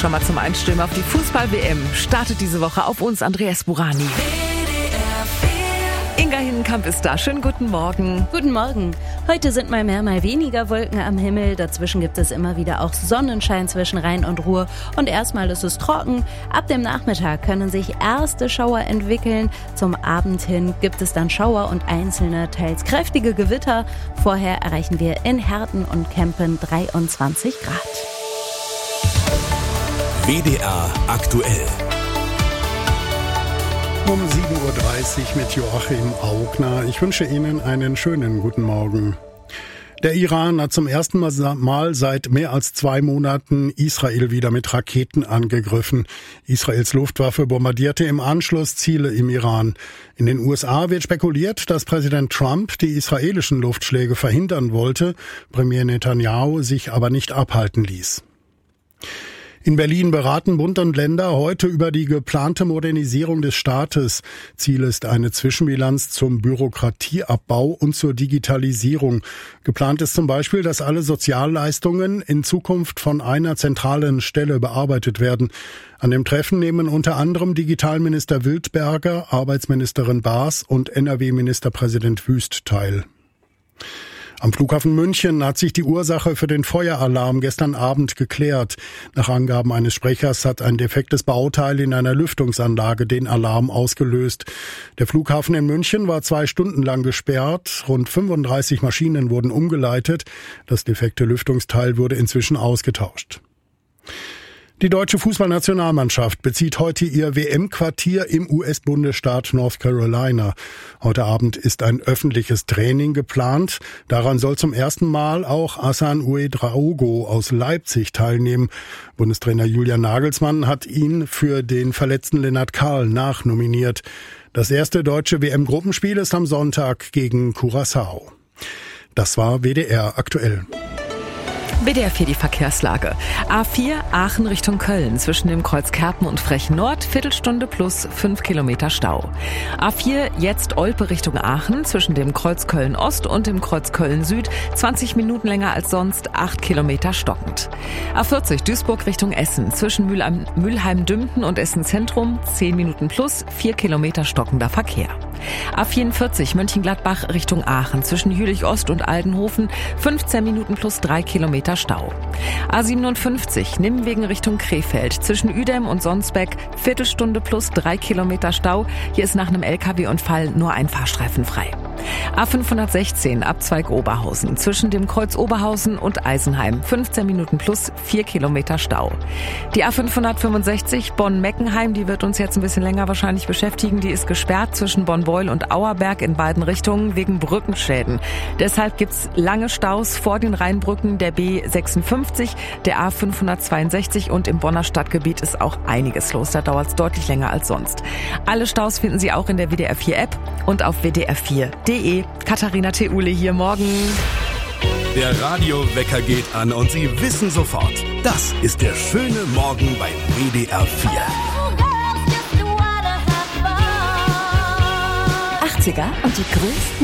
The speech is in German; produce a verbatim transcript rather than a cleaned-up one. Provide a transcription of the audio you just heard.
schon mal zum Einstimmen auf die Fußball-W M. Startet diese Woche auf uns Andreas Burani. Inga Hinnenkamp ist da. Schönen guten Morgen. Guten Morgen. Heute sind mal mehr, mal weniger Wolken am Himmel. Dazwischen gibt es immer wieder auch Sonnenschein zwischen Rhein und Ruhr. Und erstmal ist es trocken. Ab dem Nachmittag können sich erste Schauer entwickeln. Zum Abend hin gibt es dann Schauer und einzelne, teils kräftige Gewitter. Vorher erreichen wir in Herten und Kempen dreiundzwanzig Grad. W D R aktuell. Um sieben Uhr dreißig mit Joachim Augner. Ich wünsche Ihnen einen schönen guten Morgen. Der Iran hat zum ersten Mal seit mehr als zwei Monaten Israel wieder mit Raketen angegriffen. Israels Luftwaffe bombardierte im Anschluss Ziele im Iran. In den U S A wird spekuliert, dass Präsident Trump die israelischen Luftschläge verhindern wollte, Premier Netanyahu sich aber nicht abhalten ließ. In Berlin beraten Bund und Länder heute über die geplante Modernisierung des Staates. Ziel ist eine Zwischenbilanz zum Bürokratieabbau und zur Digitalisierung. Geplant ist zum Beispiel, dass alle Sozialleistungen in Zukunft von einer zentralen Stelle bearbeitet werden. An dem Treffen nehmen unter anderem Digitalminister Wildberger, Arbeitsministerin Baas und N R W-Ministerpräsident Wüst teil. Am Flughafen München hat sich die Ursache für den Feueralarm gestern Abend geklärt. Nach Angaben eines Sprechers hat ein defektes Bauteil in einer Lüftungsanlage den Alarm ausgelöst. Der Flughafen in München war zwei Stunden lang gesperrt. Rund fünfunddreißig Maschinen wurden umgeleitet. Das defekte Lüftungsteil wurde inzwischen ausgetauscht. Die deutsche Fußballnationalmannschaft bezieht heute ihr W M-Quartier im U S-Bundesstaat North Carolina. Heute Abend ist ein öffentliches Training geplant. Daran soll zum ersten Mal auch Hassan Ouedraogo aus Leipzig teilnehmen. Bundestrainer Julian Nagelsmann hat ihn für den verletzten Lennart Kahl nachnominiert. Das erste deutsche W M-Gruppenspiel ist am Sonntag gegen Curaçao. Das war W D R aktuell. W D R vier die Verkehrslage. A vier Aachen Richtung Köln zwischen dem Kreuz Kerpen und Frechen Nord, Viertelstunde plus fünf Kilometer Stau. A vier jetzt Olpe Richtung Aachen zwischen dem Kreuz Köln Ost und dem Kreuz Köln Süd, zwanzig Minuten länger als sonst, acht Kilometer stockend. A vierzig Duisburg Richtung Essen zwischen Mülheim-Dümpen und Essen Zentrum, zehn Minuten plus, vier Kilometer stockender Verkehr. A vierundvierzig Mönchengladbach Richtung Aachen zwischen Jülich Ost und Aldenhofen, fünfzehn Minuten plus drei Kilometer Stau. A siebenundfünfzig Nimwegen Richtung Krefeld zwischen Uedem und Sonsbeck, Viertelstunde plus drei Kilometer Stau. Hier ist nach einem L K W-Unfall nur ein Fahrstreifen frei. A fünfhundertsechzehn Abzweig Oberhausen zwischen dem Kreuz Oberhausen und Eisenheim, fünfzehn Minuten plus vier Kilometer Stau. Die A fünfhundertfünfundsechzig Bonn-Meckenheim, die wird uns jetzt ein bisschen länger wahrscheinlich beschäftigen. Die ist gesperrt zwischen Bonn-Beul und Auerberg in beiden Richtungen wegen Brückenschäden. Deshalb gibt's lange Staus vor den Rheinbrücken der B sechsundfünfzig, der A fünfhundertzweiundsechzig und im Bonner Stadtgebiet ist auch einiges los. Da dauert's deutlich länger als sonst. Alle Staus finden Sie auch in der W D R vier App und auf w d r vier punkt d e. Katharina Theule hier morgen. Der Radiowecker geht an und Sie wissen sofort, das ist der schöne Morgen bei W D R vier. achtziger und die größten